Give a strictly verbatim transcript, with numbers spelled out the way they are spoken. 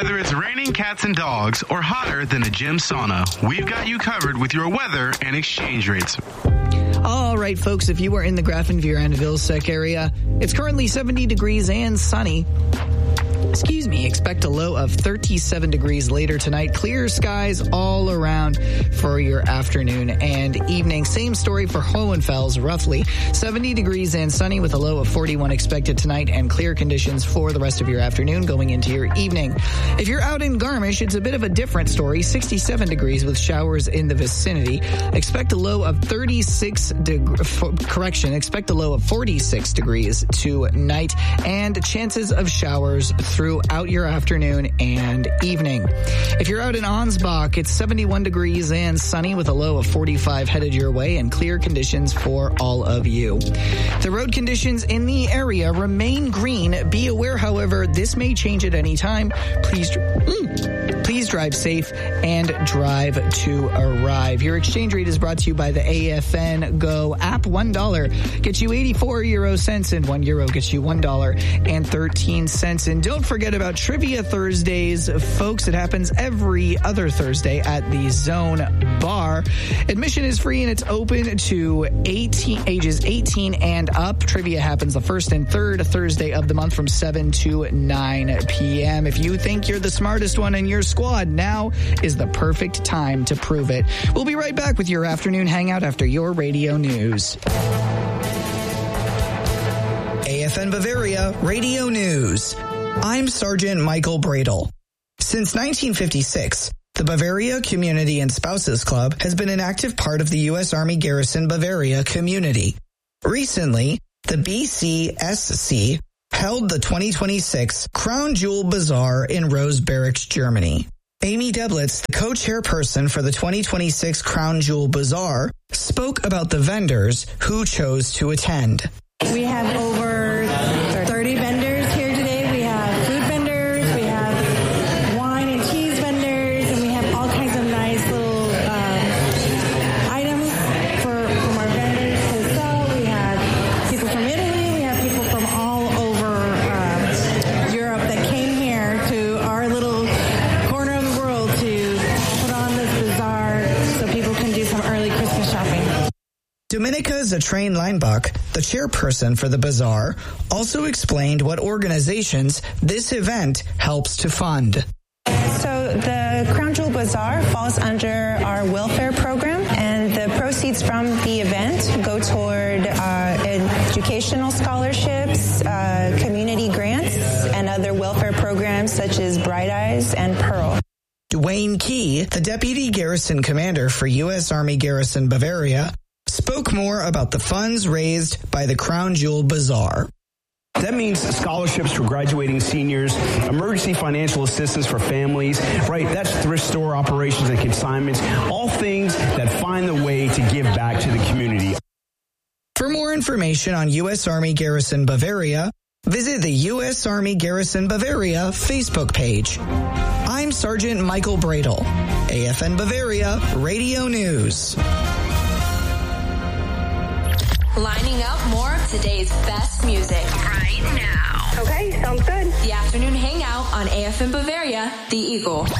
Whether it's raining cats and dogs or hotter than a gym sauna, we've got you covered with your weather and exchange rates. All right, folks, if you are in the Grafenwehr and Vilseck area, it's currently seventy degrees and sunny. Excuse me, expect a low of thirty-seven degrees later tonight. Clear skies all around for your afternoon and evening. Same story for Hohenfels, roughly seventy degrees and sunny with a low of forty-one expected tonight and clear conditions for the rest of your afternoon going into your evening. If you're out in Garmisch, it's a bit of a different story. sixty-seven degrees with showers in the vicinity. Expect a low of thirty-six degrees, correction, expect a low of forty-six degrees tonight and chances of showers throughout your afternoon and evening. If you're out in Ansbach, it's seventy-one degrees and sunny with a low of forty-five headed your way and clear conditions for all of you. The road conditions in the area remain green. Be aware, however, this may change at any time. Please, mm, please drive safe and drive to arrive. Your exchange rate is brought to you by the A F N Go app. one dollar gets you eighty-four euro cents and one euro gets you one dollar and thirteen cents. And don't forget about Trivia Thursdays, folks. It happens every other Thursday at the Zone Bar. Admission is free and it's open to eighteen ages eighteen and up. Trivia happens the first and third Thursday of the month from seven to nine p.m. If you think you're the smartest one in your squad, now is the perfect time to prove it. We'll be right back with your afternoon hangout after your radio news. A F N Bavaria Radio News. I'm Sergeant Michael Bradle. Since nineteen fifty-six, the Bavaria Community and Spouses Club has been an active part of the U S Army Garrison Bavaria community. Recently, the B C S C held the twenty twenty-six Crown Jewel Bazaar in Rose Barracks, Germany. Amy Deblitz, the co-chairperson for the twenty twenty-six Crown Jewel Bazaar, spoke about the vendors who chose to attend. We have over thirty vendors here today. We have food vendors, we have wine and cheese vendors, and we have all kinds of nice little um, items for from our vendors to sell. We have people from Italy, we have people from all over um, Europe that came here to our little corner of the world to put on this bazaar so people can do some early Christmas shopping. Dominica Zatrain Leinbach, the chairperson for the bazaar, also explained what organizations this event helps to fund. So the Crown Jewel Bazaar falls under our welfare program, and the proceeds from the event go toward uh, educational scholarships, uh, community grants, and other welfare programs such as Bright Eyes and Pearl. Dwayne Key, the Deputy Garrison Commander for U S Army Garrison Bavaria, spoke more about the funds raised by the Crown Jewel Bazaar. That means scholarships for graduating seniors, emergency financial assistance for families, right? That's thrift store operations and consignments, all things that find the way to give back to the community. For more information on U S Army Garrison Bavaria, visit the U S Army Garrison Bavaria Facebook page. I'm Sergeant Michael Bradle, A F N Bavaria Radio News. Lining up more of today's best music right now. Okay, sounds good. The Afternoon Hangout on A F N Bavaria, The Eagle.